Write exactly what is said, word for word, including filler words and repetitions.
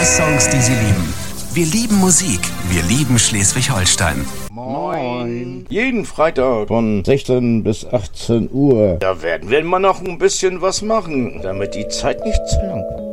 Songs, die Sie lieben. Wir lieben Musik. Wir lieben Schleswig-Holstein. Moin. Jeden Freitag von sechzehn bis achtzehn Uhr. Da werden wir mal noch ein bisschen was machen, damit die Zeit nicht zu lang wird.